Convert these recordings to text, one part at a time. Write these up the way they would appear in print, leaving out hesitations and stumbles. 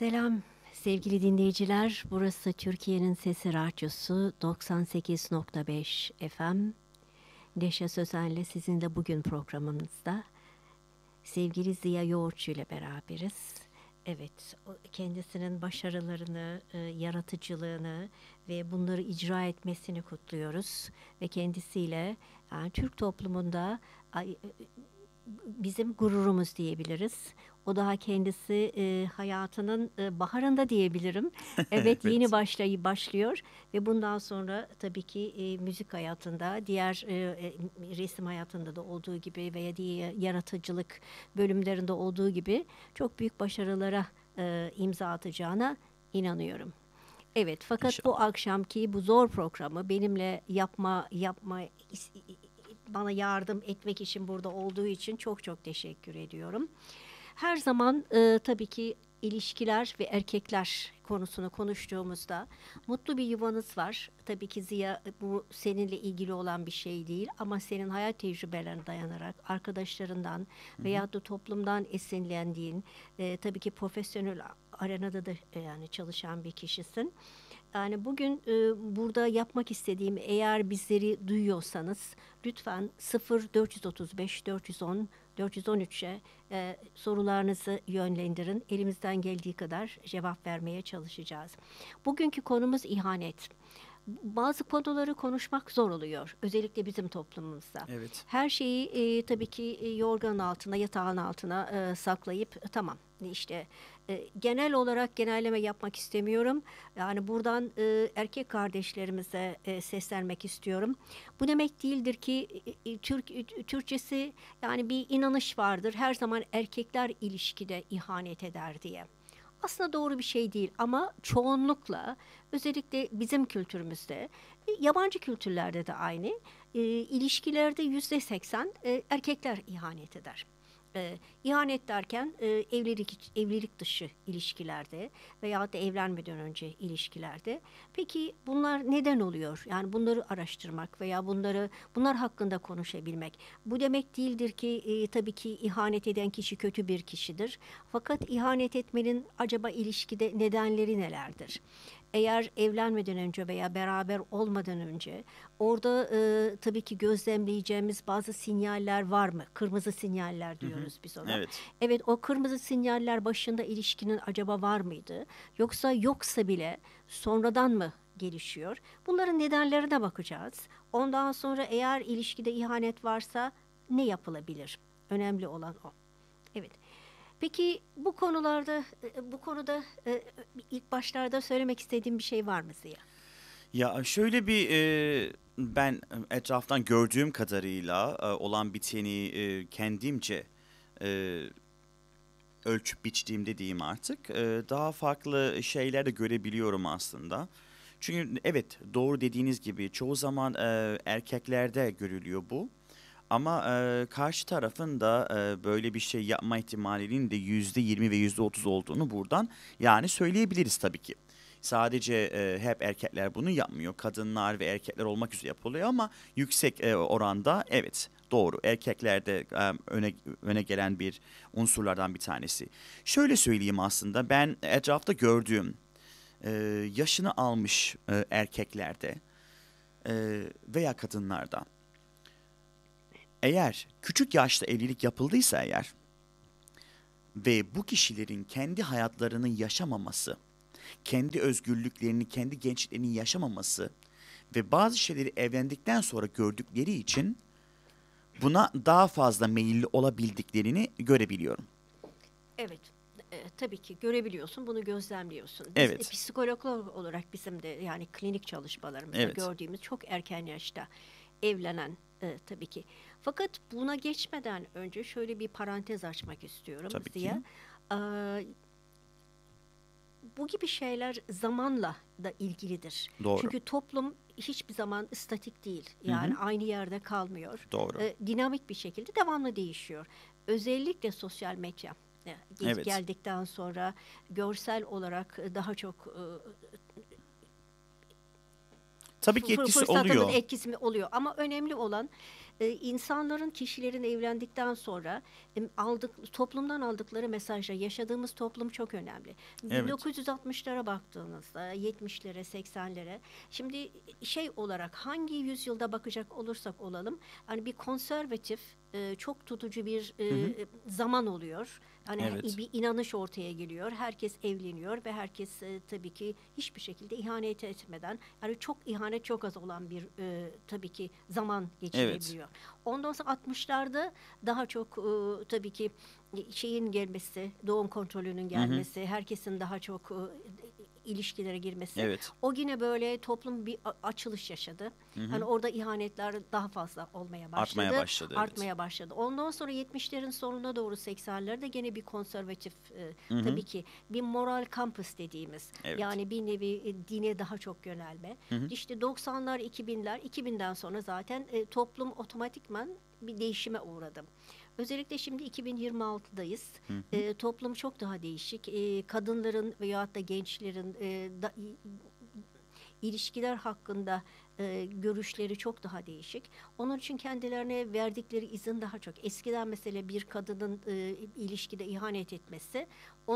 Selam sevgili dinleyiciler. Burası Türkiye'nin Sesi Radyosu 98.5 FM. Neşe Sözen'le sizinle bugün programımızda sevgili Ziya Yoğurtçu ile beraberiz. Evet, kendisinin başarılarını, yaratıcılığını ve bunları icra etmesini kutluyoruz. Ve kendisiyle yani Türk toplumunda bizim gururumuz diyebiliriz. O daha kendisi hayatının baharında diyebilirim. Evet, yeni Evet. başlıyor ve bundan sonra tabii ki müzik hayatında, diğer resim hayatında da olduğu gibi veya diğer yaratıcılık bölümlerinde olduğu gibi çok büyük başarılara imza atacağına inanıyorum. Evet, fakat bu İnşallah. akşamki bu zor programı benimle bana yardım etmek için burada olduğu için çok çok teşekkür ediyorum. Her zaman tabii ki ilişkiler ve erkekler konusunu konuştuğumuzda mutlu bir yuvanız var. Tabii ki Ziya bu seninle ilgili olan bir şey değil ama senin hayat tecrübelerine dayanarak arkadaşlarından Hı hı. veya da toplumdan esinlendiğin tabii ki profesyonel arenada da yani çalışan bir kişisin. Yani bugün burada yapmak istediğim eğer bizleri duyuyorsanız lütfen 0435 410 413'e sorularınızı yönlendirin. Elimizden geldiği kadar cevap vermeye çalışacağız. Bugünkü konumuz ihanet. Bazı konuları konuşmak zor oluyor. Özellikle bizim toplumumuzda. Evet. Her şeyi tabii ki yorganın altına, yatağın altına saklayıp tamam işte genel olarak genelleme yapmak istemiyorum. Yani buradan erkek kardeşlerimize seslenmek istiyorum. Bu demek değildir ki Türkçesi yani bir inanış vardır. Her zaman erkekler ilişkide ihanet eder diye. Aslında doğru bir şey değil ama çoğunlukla özellikle bizim kültürümüzde, yabancı kültürlerde de aynı. İlişkilerde %80 erkekler ihanet eder. İhanet derken evlilik dışı ilişkilerde veya da evlenmeden önce ilişkilerde. Peki bunlar neden oluyor? Yani bunları araştırmak veya bunlar hakkında konuşabilmek. Bu demek değildir ki tabii ki ihanet eden kişi kötü bir kişidir. Fakat ihanet etmenin acaba ilişkide nedenleri nelerdir? Eğer evlenmeden önce veya beraber olmadan önce orada tabii ki gözlemleyeceğimiz bazı sinyaller var mı? Kırmızı sinyaller Hı hı. diyoruz biz ona. Evet. Evet, o kırmızı sinyaller başında ilişkinin acaba var mıydı? Yoksa bile sonradan mı gelişiyor? Bunların nedenlerine bakacağız. Ondan sonra eğer ilişkide ihanet varsa ne yapılabilir? Önemli olan o. Evet. Peki bu konuda ilk başlarda söylemek istediğim bir şey var mı Ziya? Ya şöyle bir ben etraftan gördüğüm kadarıyla olan biteni kendimce e, ölçüp biçtiğimde diyeyim artık daha farklı şeyler de görebiliyorum aslında. Çünkü evet doğru dediğiniz gibi çoğu zaman erkeklerde görülüyor bu. Ama karşı tarafın da böyle bir şey yapma ihtimalinin de %20 ve %30 olduğunu buradan yani söyleyebiliriz tabii ki. Sadece hep erkekler bunu yapmıyor. Kadınlar ve erkekler olmak üzere yapılıyor ama yüksek oranda evet doğru. Erkeklerde öne gelen bir unsurlardan bir tanesi. Şöyle söyleyeyim aslında ben etrafta gördüğüm e, yaşını almış erkeklerde veya kadınlarda eğer küçük yaşta evlilik yapıldıysa eğer ve bu kişilerin kendi hayatlarını yaşamaması, kendi özgürlüklerini, kendi gençliğini yaşamaması ve bazı şeyleri evlendikten sonra gördükleri için buna daha fazla meyilli olabildiklerini görebiliyorum. Evet, tabii ki görebiliyorsun, bunu gözlemliyorsun. Biz Evet, psikologlar olarak bizim de yani klinik çalışmalarımızda evet. gördüğümüz çok erken yaşta evlenen tabii ki. Fakat buna geçmeden önce şöyle bir parantez açmak istiyorum Tabii ki. Ziya. Eee, Bu gibi şeyler zamanla da ilgilidir. Doğru. Çünkü toplum hiçbir zaman statik değil. Hı Yani hı. aynı yerde kalmıyor. Doğru. Dinamik bir şekilde devamlı değişiyor. Özellikle sosyal medya Evet. geldikten sonra görsel olarak daha çok Tabii ki etkisi fırsatının oluyor. etkisi oluyor. Ama önemli olan insanların, kişilerin evlendikten sonra toplumdan aldıkları mesajla yaşadığımız toplum çok önemli. Evet. 1960'lara baktığınızda, 70'lere, 80'lere, şimdi şey olarak hangi yüzyılda bakacak olursak olalım, hani bir konservatif, çok tutucu bir Hı hı. zaman oluyor. Hani Evet. bir inanış ortaya geliyor. Herkes evleniyor ve herkes tabii ki hiçbir şekilde ihanet etmeden, yani çok ihanet çok az olan bir tabii ki zaman Evet. geçirebiliyor. Ondan sonra 60'larda daha çok tabii ki şeyin gelmesi, doğum kontrolünün Hı hı. gelmesi, herkesin daha çok ilişkilere girmesi. Evet. O yine böyle toplum bir açılış yaşadı. Hı Hani hı. orada ihanetler daha fazla olmaya Artmaya başladı, başladı, evet. artmaya başladı. Ondan sonra 70'lerin sonuna doğru 80'lerde gene bir konservatif, Hı hı. tabii ki bir moral campus dediğimiz, Evet. yani bir nevi dine daha çok yönelme. Hı hı. İşte 90'lar, 2000'ler, 2000'den sonra zaten toplum otomatikman bir değişime uğradı. Özellikle şimdi 2026'dayız. Hı hı. Toplum çok daha değişik. Kadınların veyahut da gençlerin ilişkiler hakkında görüşleri çok daha değişik. Onun için kendilerine verdikleri izin daha çok. Eskiden mesela bir kadının ilişkide ihanet etmesi,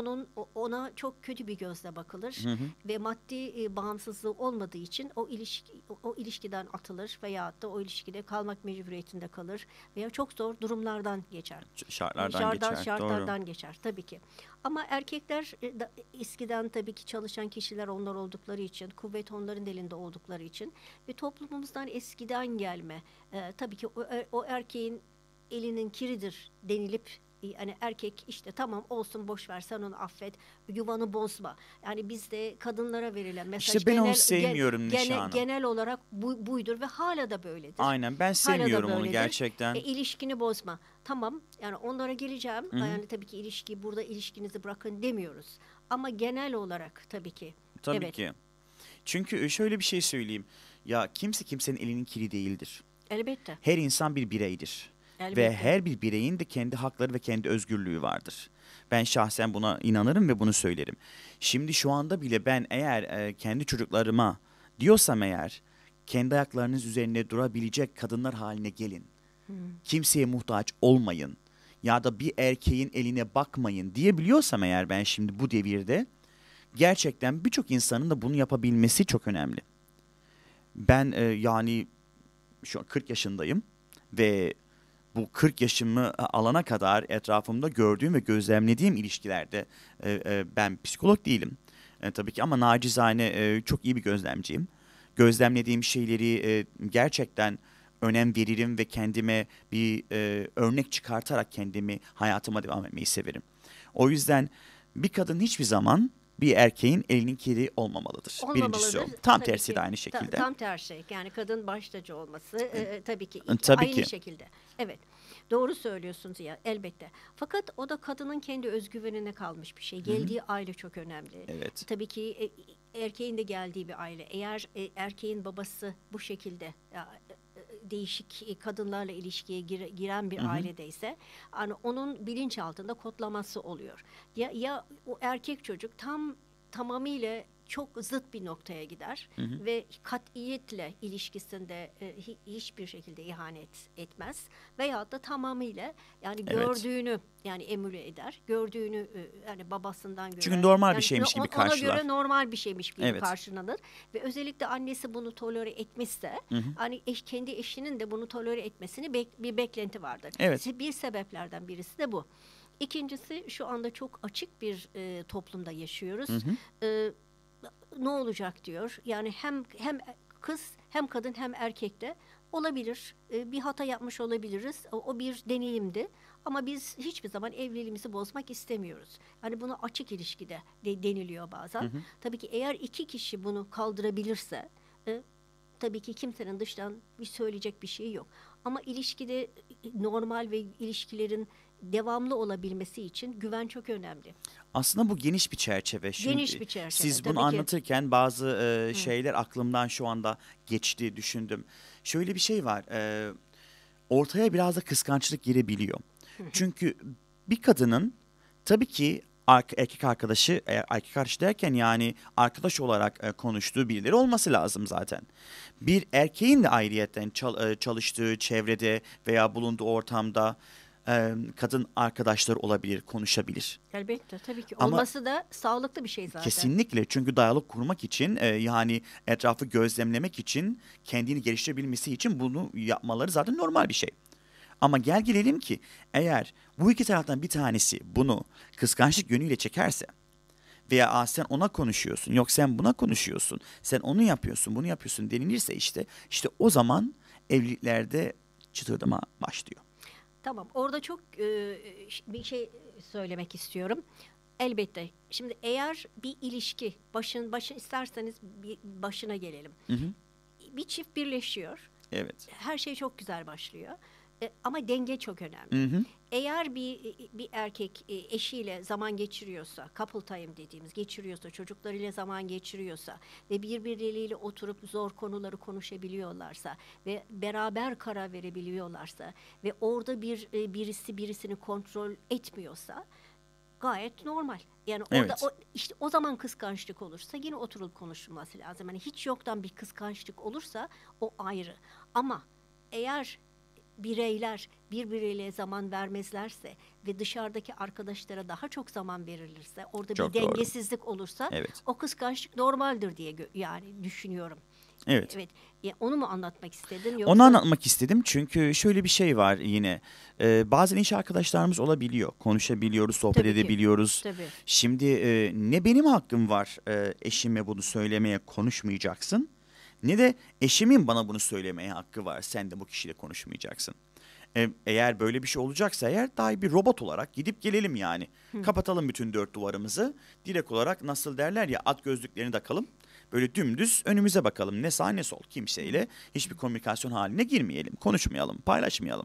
ona çok kötü bir gözle bakılır Hı hı. ve maddi bağımsızlığı olmadığı için o ilişkiden atılır veyahut da o ilişkide kalmak mecburiyetinde kalır veya çok zor durumlardan geçer. Şartlardan geçer. Doğru. Şartlardan geçer tabii ki. Ama erkekler eskiden tabii ki çalışan kişiler onlar oldukları için, kuvvet onların elinde oldukları için ve toplumumuzdan eskiden gelme, tabii ki o erkeğin elinin kiridir denilip, yani erkek işte tamam olsun, boş ver, sen onu affet, yuvanı bozma. Yani bizde kadınlara verilen mesaj İşte ben onu sevmiyorum Nişanım. genel olarak buydur ve hala da böyledir. Aynen, ben Hala da sevmiyorum onu böyledir. gerçekten. İlişkini bozma. Tamam, yani onlara geleceğim. Hı hı. Yani tabii ki burada ilişkinizi bırakın demiyoruz. Ama genel olarak tabii ki. Tabii Evet, ki. Çünkü şöyle bir şey söyleyeyim. Ya kimse kimsenin elinin kiri değildir. elbette. Her insan bir bireydir. Ve Elbette. her bir bireyin de kendi hakları ve kendi özgürlüğü vardır. Ben şahsen buna inanırım ve bunu söylerim. Şimdi şu anda bile ben eğer kendi çocuklarıma diyorsam eğer, kendi ayaklarınız üzerine durabilecek kadınlar haline gelin. Kimseye muhtaç olmayın. Ya da bir erkeğin eline bakmayın diyebiliyorsam eğer, ben şimdi bu devirde gerçekten birçok insanın da bunu yapabilmesi çok önemli. Ben yani şu an 40 yaşındayım ve bu 40 yaşımı alana kadar etrafımda gördüğüm ve gözlemlediğim ilişkilerde ben psikolog değilim. Tabii ki, ama nacizane çok iyi bir gözlemciyim. Gözlemlediğim şeyleri gerçekten önem veririm ve kendime bir örnek çıkartarak kendimi hayatıma devam etmeyi severim. O yüzden bir kadın hiçbir zaman bir erkeğin elinin kiri olmamalıdır. Birincisi o. Olmamalıdır Tam tabii tersi de ki. aynı şekilde. Tam tersi. Yani kadın baş tacı olması tabii ki Tabii aynı ki. şekilde. Evet. Doğru söylüyorsunuz ya, elbette. Fakat o da kadının kendi özgüvenine kalmış bir şey. Hı hı. Geldiği aile çok önemli. Evet. Tabii ki erkeğin de geldiği bir aile. Eğer erkeğin babası bu şekilde değişik kadınlarla ilişkiye giren Hı bir hı. ailedeyse, hani onun bilinçaltında kodlaması oluyor. Ya o erkek çocuk tamamıyla çok zıt bir noktaya gider Hı hı. ve katiyetle ilişkisinde hiçbir şekilde ihanet etmez veyahut da tamamıyla, yani Evet. gördüğünü yani emüle eder. Gördüğünü yani babasından Çünkü gören, normal bir yani şeymiş gibi ona göre karşılar. normal bir şeymiş gibi Evet. karşılanır ve özellikle annesi bunu tolere etmişse, Hı hı. hani kendi eşinin de bunu tolere etmesini bir beklenti vardır. Evet. Bir sebeplerden birisi de bu. İkincisi, şu anda çok açık bir toplumda yaşıyoruz. Hı hı. E, Ne olacak diyor. Yani hem kız hem kadın hem erkek de olabilir. Bir hata yapmış olabiliriz. O bir deneyimdi. Ama biz hiçbir zaman evliliğimizi bozmak istemiyoruz. Yani bunu açık ilişkide deniliyor Hı bazen. hı. Tabii ki eğer iki kişi bunu kaldırabilirse, e, tabii ki kimsenin dıştan bir söyleyecek bir şey yok. Ama ilişkide normal ve ilişkilerin devamlı olabilmesi için güven çok önemli. Aslında bu geniş bir çerçeve. Geniş Şimdi bir çerçeve siz bunu tabii ki. anlatırken bazı Hı. şeyler aklımdan şu anda geçti, düşündüm. Şöyle bir şey var. Ortaya biraz da kıskançlık girebiliyor. Çünkü bir kadının tabii ki erkek arkadaşı, erkek arkadaş derken yani arkadaş olarak konuştuğu birileri olması lazım zaten. Bir erkeğin de ayrıyetten çalıştığı çevrede veya bulunduğu ortamda kadın arkadaşlar olabilir, konuşabilir. Elbette tabii ki. Ama Olması da sağlıklı bir şey zaten. kesinlikle, çünkü diyalog kurmak için yani etrafı gözlemlemek için, kendini geliştirebilmesi için bunu yapmaları zaten normal bir şey. Ama gel gelelim ki eğer bu iki taraftan bir tanesi bunu kıskançlık yönüyle çekerse veya sen ona konuşuyorsun, yok sen buna konuşuyorsun, sen onu yapıyorsun, bunu yapıyorsun denilirse işte o zaman evliliklerde çıtırdama başlıyor. Tamam. Orada çok bir şey söylemek istiyorum. Elbette. Şimdi eğer bir ilişki başın isterseniz bir başına gelelim. Hı hı. Bir çift birleşiyor. Evet. Her şey çok güzel başlıyor. Ama denge çok önemli. Hı hı. Eğer bir erkek eşiyle zaman geçiriyorsa, couple time dediğimiz geçiriyorsa, çocuklarıyla zaman geçiriyorsa ve birbirleriyle oturup zor konuları konuşabiliyorlarsa ve beraber karar verebiliyorlarsa ve orada birisi birisini kontrol etmiyorsa gayet normal. Yani orada Evet. işte o zaman kıskançlık olursa yine oturulup konuşulması lazım. Hani hiç yoktan bir kıskançlık olursa o ayrı. Ama eğer bireyler birbiriyle zaman vermezlerse ve dışarıdaki arkadaşlara daha çok zaman verilirse, orada Çok bir doğru. dengesizlik olursa Evet. o kıskançlık normaldir diye yani düşünüyorum. Evet. Evet. Onu mu anlatmak istedin Onu yoksa? anlatmak istedim çünkü şöyle bir şey var yine. Bazen iş arkadaşlarımız olabiliyor. Konuşabiliyoruz, sohbet Tabii ki. edebiliyoruz. Tabii. Şimdi ne benim hakkım var eşime bunu söylemeye, konuşmayacaksın. Ne de eşimin bana bunu söylemeye hakkı var. Sen de bu kişiyle konuşmayacaksın. Eğer böyle bir şey olacaksa eğer dahi bir robot olarak gidip gelelim yani. Kapatalım bütün dört duvarımızı. Direkt olarak nasıl derler ya, at gözlüklerini takalım. Böyle dümdüz önümüze bakalım. Ne sağ ne sol, kimseyle hiçbir komünikasyon haline girmeyelim. Konuşmayalım, paylaşmayalım.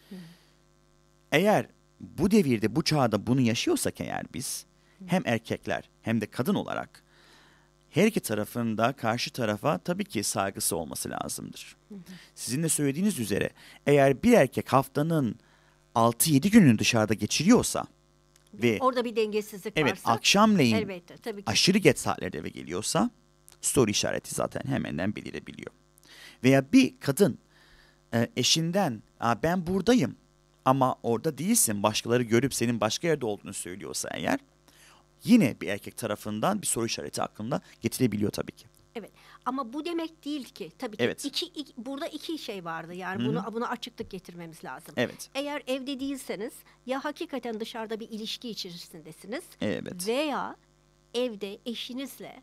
Eğer bu devirde, bu çağda bunu yaşıyorsak eğer biz, hem erkekler hem de kadın olarak her iki tarafın da karşı tarafa tabii ki saygısı olması lazımdır. Sizin de söylediğiniz üzere eğer bir erkek haftanın 6-7 gününü dışarıda geçiriyorsa ve Orada bir dengesizlik evet varsa akşamleyin elbette tabii ki. aşırı geç saatlerde eve geliyorsa soru işareti zaten hemenden belirebiliyor. Veya bir kadın eşinden ben buradayım ama orada değilsin, başkaları görüp senin başka yerde olduğunu söylüyorsa eğer, yine bir erkek tarafından bir soru işareti aklında getirebiliyor tabii ki. Evet. Ama bu demek değil ki tabii ki Evet. burada iki şey vardı. Yani Hı hı. buna açıklık getirmemiz lazım. Evet. Eğer evde değilseniz ya hakikaten dışarıda bir ilişki içerisindesiniz Evet. veya evde eşinizle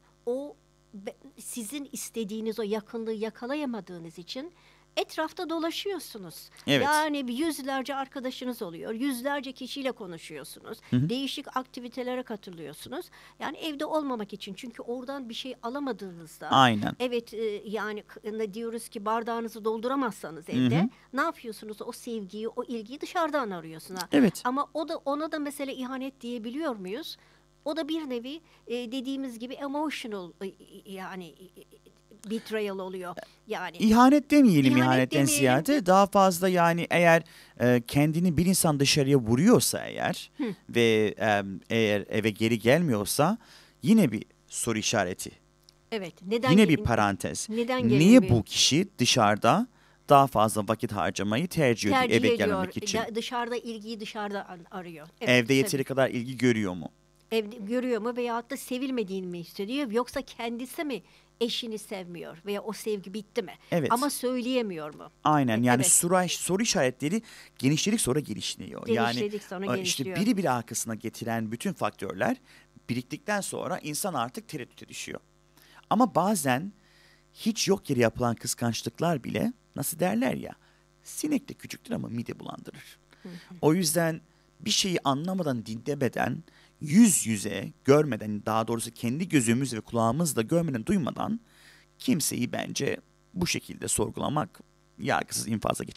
sizin istediğiniz o yakınlığı yakalayamadığınız için etrafta dolaşıyorsunuz. Evet. Yani yüzlerce arkadaşınız oluyor. Yüzlerce kişiyle konuşuyorsunuz. Değişik aktivitelere katılıyorsunuz. Yani evde olmamak için. Çünkü oradan bir şey alamadığınızda. Aynen. Evet, yani ne diyoruz ki bardağınızı dolduramazsanız evde ne yapıyorsunuz? O sevgiyi, o ilgiyi dışarıdan arıyorsunuz. Evet. Ama ona da mesela ihanet diyebiliyor muyuz? O da bir nevi dediğimiz gibi emotional yani betrayal oluyor. Yani İhanet demeyelim, İhanet ihanetten demeyelim. ziyade daha fazla yani eğer kendini bir insan dışarıya vuruyorsa eğer ve eğer eve geri gelmiyorsa yine bir soru işareti. evet, neden Yine bir parantez. neden Niye gelemiyor? bu kişi dışarıda daha fazla vakit harcamayı tercih ediyor tercih eve ediyor? gelmemek için? Dışarıda ilgiyi dışarıda arıyor. Evet, Evde yeteri tabii. kadar ilgi görüyor mu? Evde görüyor mu veyahut da sevilmediğini mi hissediyor yoksa kendisi mi eşini sevmiyor veya o sevgi bitti mi? Evet. Ama söyleyemiyor mu? Aynen, yani Evet. soru işaretleri genişledik sonra genişliyor. Genişledik sonra işte genişliyor. biri arkasına getiren bütün faktörler biriktikten sonra insan artık tereddüte düşüyor. Ama bazen hiç yok yere yapılan kıskançlıklar bile, nasıl derler ya, sinek de küçüktür ama mide bulandırır. O yüzden bir şeyi anlamadan, dinlemeden, yüz yüze görmeden, daha doğrusu kendi gözümüz ve kulağımızla görmeden, duymadan kimseyi bence bu şekilde sorgulamak yargısız infaza geçer.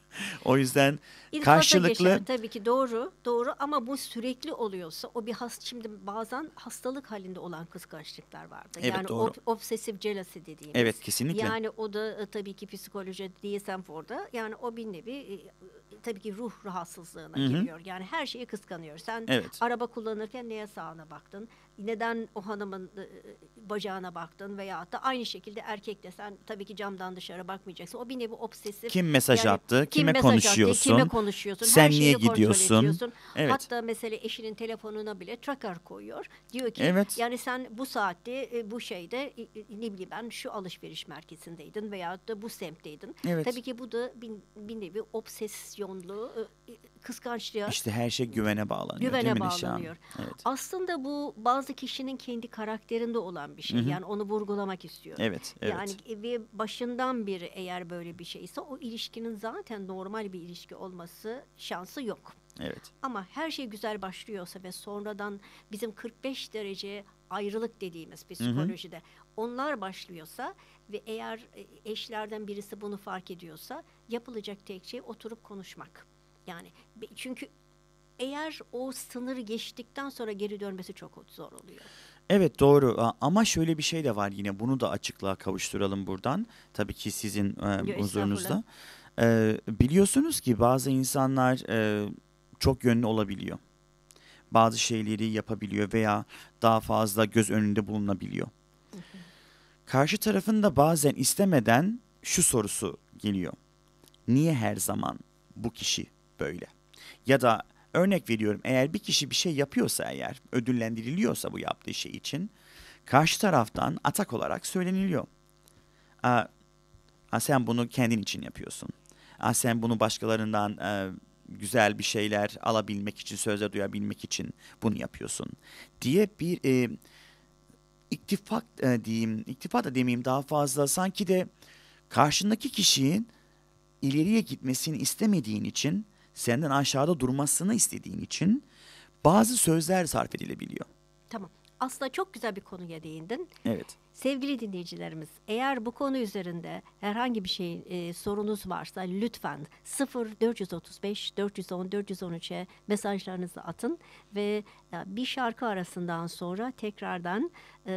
O yüzden İnfaz'a karşılıklı geçer tabii ki, doğru doğru, ama bu sürekli oluyorsa o bir şimdi bazen hastalık halinde olan kıskançlıklar vardı. evet Yani doğru. obsesif jealousy Evet dediğimiz. kesinlikle. Yani o da tabii ki psikoloji DSM-4'da, yani o bir nevi tabii ki ruh rahatsızlığına Hı hı. giriyor. Yani her şeyi kıskanıyor. Sen Evet. araba kullanırken neye sağına baktın? Neden o hanımın bacağına baktın, veya da aynı şekilde erkek de sen tabii ki camdan dışarı bakmayacaksın. O bir nevi obsesif. Kim mesaj Yani attı? kim Kime mesaj attı, kime konuşuyorsun? konuşuyorsun, her Sen niye şeyini kontrol gidiyorsun? ediyorsun. Evet. Hatta mesela eşinin telefonuna bile tracker koyuyor. Diyor ki Evet. yani sen bu saatte bu şeyde ne bileyim ben şu alışveriş merkezindeydin veya da bu semtteydin. Evet. Tabii ki bu da bir nevi obsesyonlu, kıskançlığa, İşte her şey güvene bağlanıyor, değil güvene mi Nişan? bağlanıyor. Evet. Aslında bu bazı kişinin kendi karakterinde olan bir şey. Yani onu vurgulamak istiyorum. Evet, Yani evet. ve başından beri eğer böyle bir şeyse o ilişkinin zaten normal bir ilişki olması şansı yok. Evet. Ama her şey güzel başlıyorsa ve sonradan bizim 45 derece ayrılık dediğimiz psikolojide onlar başlıyorsa ve eğer eşlerden birisi bunu fark ediyorsa, yapılacak tek şey oturup konuşmak. Yani çünkü eğer o sınırı geçtikten sonra geri dönmesi çok zor oluyor. Evet doğru. Ama şöyle bir şey de var, yine bunu da açıklığa kavuşturalım buradan. Tabii ki sizin Estağfurullah. huzurunuzda. Biliyorsunuz ki bazı insanlar çok yönlü olabiliyor. Bazı şeyleri yapabiliyor veya daha fazla göz önünde bulunabiliyor. Karşı tarafın da bazen istemeden şu sorusu geliyor: niye her zaman bu kişi böyle? Ya da örnek veriyorum, eğer bir kişi bir şey yapıyorsa, eğer ödüllendiriliyorsa bu yaptığı şey için, karşı taraftan atak olarak söyleniliyor. Aa, sen bunu kendin için yapıyorsun. Sen bunu başkalarından güzel bir şeyler alabilmek için, sözle duyabilmek için bunu yapıyorsun diye bir iktifak diyeyim, iktifak da demeyeyim, daha fazla sanki de karşındaki kişinin ileriye gitmesini istemediğin için, senden aşağıda durmasını istediğin için bazı sözler sarf edilebiliyor. Tamam. Aslında çok güzel bir konuya değindin. Evet. Sevgili dinleyicilerimiz, eğer bu konu üzerinde herhangi bir sorunuz varsa lütfen 0435 410 413'e mesajlarınızı atın ve bir şarkı arasından sonra tekrardan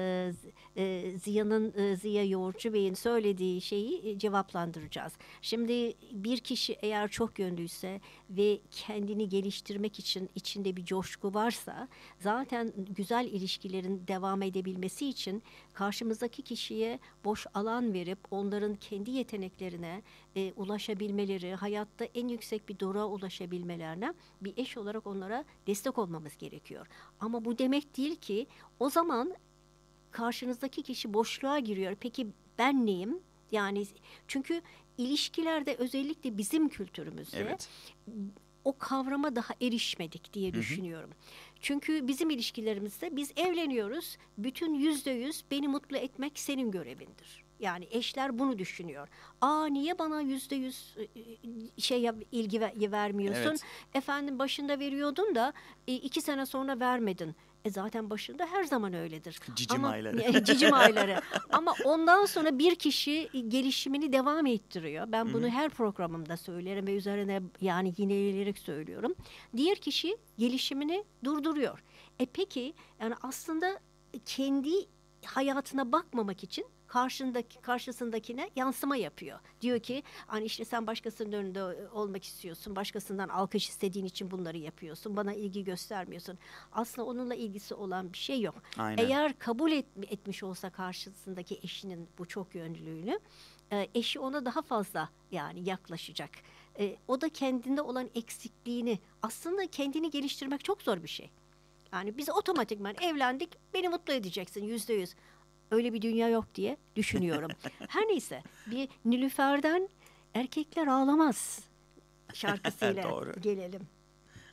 Ziya Yoğurtçu Bey'in söylediği şeyi cevaplandıracağız. Şimdi bir kişi eğer çok yönlüyse ve kendini geliştirmek için içinde bir coşku varsa, zaten güzel ilişkilerin devam edebilmesi için karşımızdaki kişiye boş alan verip onların kendi yeteneklerine ulaşabilmeleri, hayatta en yüksek bir doruğa ulaşabilmelerine bir eş olarak onlara destek olmamız gerekiyor. Ama bu demek değil ki o zaman karşınızdaki kişi boşluğa giriyor. Peki ben neyim? Yani çünkü ilişkilerde, özellikle bizim kültürümüzde, Evet. o kavrama daha erişmedik diye düşünüyorum. Çünkü bizim ilişkilerimizde biz evleniyoruz, bütün %100 beni mutlu etmek senin görevindir. Yani eşler bunu düşünüyor. Niye bana %100 ilgi vermiyorsun? Evet. Efendim başında veriyordun da 2 sene sonra vermedin. Zaten başında her zaman öyledir. Cicim Ama ayları. cicim ayları. Ama ondan sonra bir kişi gelişimini devam ettiriyor. Ben bunu her programımda söylerim ve üzerine yani yineleyerek söylüyorum. Diğer kişi gelişimini durduruyor. Peki yani aslında kendi hayatına bakmamak için karşısındakine yansıma yapıyor. Diyor ki hani işte sen başkasının önünde olmak istiyorsun. Başkasından alkış istediğin için bunları yapıyorsun. Bana ilgi göstermiyorsun. Aslında onunla ilgisi olan bir şey yok. Aynen. Eğer kabul etmiş olsa karşısındaki eşinin bu çok yönlülüğünü, eşi ona daha fazla yani yaklaşacak. O da kendinde olan eksikliğini, aslında kendini geliştirmek çok zor bir şey. Yani biz otomatikman evlendik, beni mutlu edeceksin %100. Öyle bir dünya yok diye düşünüyorum. Her neyse, bir Nilüfer'den Erkekler Ağlamaz şarkısıyla Doğru. gelelim.